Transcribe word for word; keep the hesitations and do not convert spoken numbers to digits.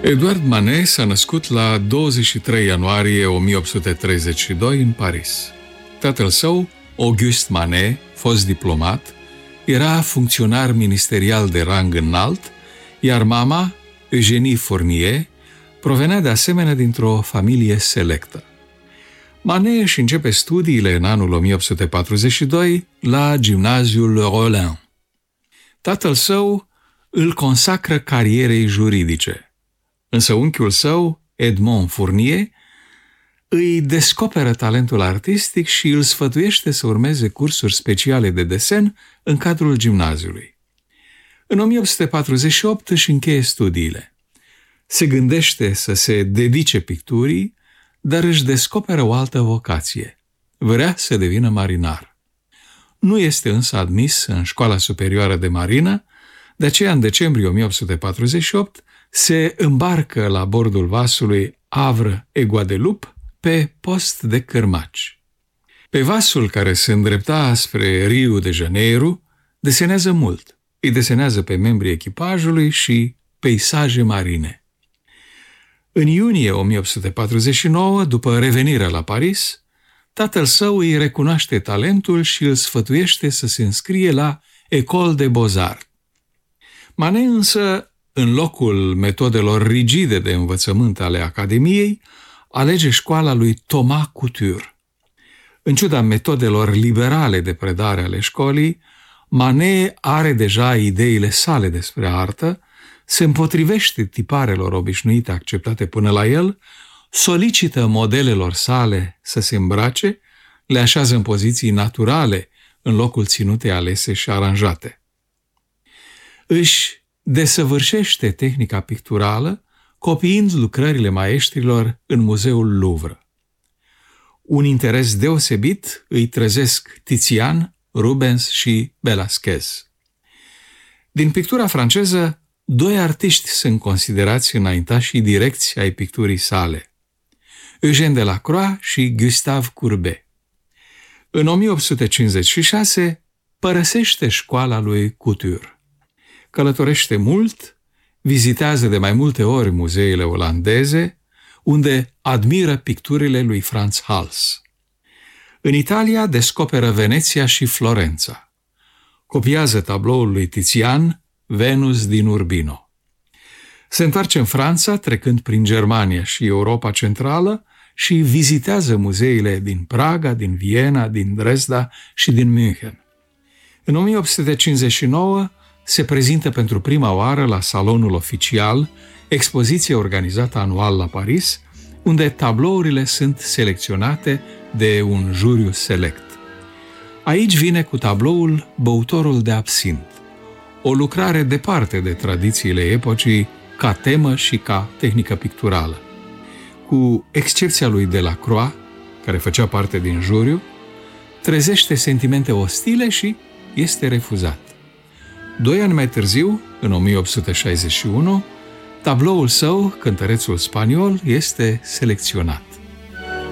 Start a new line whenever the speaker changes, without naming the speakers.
Edouard Manet s-a născut la douăzeci și trei ianuarie o mie opt sute treizeci și doi în Paris. Tatăl său, Auguste Manet, fost diplomat, era funcționar ministerial de rang înalt, iar mama, Eugénie Fournier, provenea de asemenea dintr-o familie selectă. Manet își începe studiile în anul o mie opt sute patruzeci și doi la gimnaziul Rollin. Tatăl său îl consacră carierei juridice, însă unchiul său, Edmond Fournier, îi descoperă talentul artistic și îl sfătuiește să urmeze cursuri speciale de desen în cadrul gimnaziului. În o mie opt sute patruzeci și opt își încheie studiile. Se gândește să se dedice picturii, dar își descoperă o altă vocație. Vrea să devină marinar. Nu este însă admis în Școala Superioară de Marină, de aceea în decembrie o mie opt sute patruzeci și opt se îmbarcă la bordul vasului Havre et Guadeloupe pe post de cârmaci. Pe vasul care se îndrepta spre Rio de Janeiro desenează mult. Îi desenează pe membrii echipajului și peisaje marine. În iunie o mie opt sute patruzeci și nouă, după revenirea la Paris, tatăl său îi recunoaște talentul și îl sfătuiește să se înscrie la École des Beaux-Arts. Manet însă, în locul metodelor rigide de învățământ ale Academiei, alege școala lui Thomas Couture. În ciuda metodelor liberale de predare ale școlii, Manet are deja ideile sale despre artă, se împotrivește tiparelor obișnuite acceptate până la el, solicită modelelor sale să se îmbrace, le așează în poziții naturale în locul ținute alese și aranjate. Își desăvârșește tehnica picturală, copiind lucrările maestrilor în Muzeul Louvre. Un interes deosebit îi trezesc Tizian, Rubens și Velasquez. Din pictura franceză, doi artiști sunt considerați înaintașii direcți ai picturii sale, Eugène Delacroix și Gustave Courbet. În o mie opt sute cincizeci și șase părăsește școala lui Couture. Călătorește mult, vizitează de mai multe ori muzeele olandeze, unde admiră picturile lui Frans Hals. În Italia descoperă Veneția și Florența. Copiază tabloul lui Tizian, Venus din Urbino. Se întoarce în Franța, trecând prin Germania și Europa Centrală, și vizitează muzeile din Praga, din Viena, din Dresda și din München. În o mie opt sute cincizeci și nouă se prezintă pentru prima oară la Salonul Oficial, expoziție organizată anual la Paris, unde tablourile sunt selecționate de un juriu select. Aici vine cu tabloul Băutorul de absint, o lucrare departe de tradițiile epocii ca temă și ca tehnică picturală. Cu excepția lui Delacroix, care făcea parte din juriu, trezește sentimente ostile și este refuzat. Doi ani mai târziu, în o mie opt sute șaizeci și unu, tabloul său, Cântărețul spaniol, este selecționat.